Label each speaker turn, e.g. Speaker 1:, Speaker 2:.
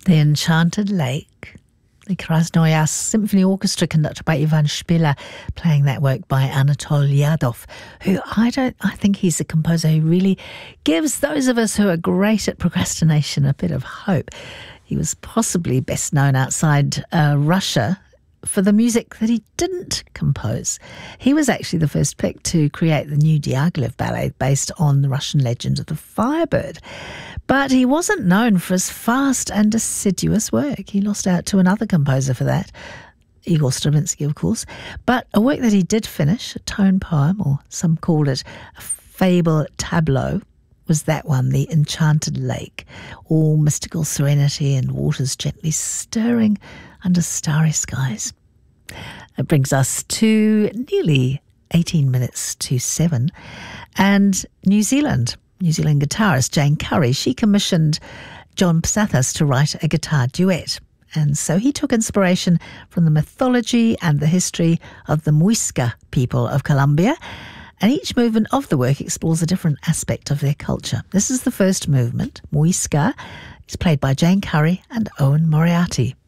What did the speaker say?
Speaker 1: The Enchanted Lake, the Krasnoyarsk Symphony Orchestra conducted by Ivan Spiller, playing that work by Anatol Yadov, who I think he's a composer who really gives those of us who are great at procrastination a bit of hope. He was possibly best known outside Russia for the music that he didn't compose. He was actually the first pick to create the new Diaghilev ballet based on the Russian legend of the Firebird. But he wasn't known for his fast and assiduous work. He lost out to another composer for that, Igor Stravinsky, of course. But a work that he did finish, a tone poem, or some called it a fable tableau, was that one, The Enchanted Lake. All mystical serenity and waters gently stirring under starry skies. It brings us to nearly 18 minutes to 7. And New Zealand guitarist Jane Curry, she commissioned John Psathas to write a guitar duet. And so he took inspiration from the mythology and the history of the Muisca people of Colombia. And each movement of the work explores a different aspect of their culture. This is the first movement, Muisca. It's played by Jane Curry and Owen Moriarty.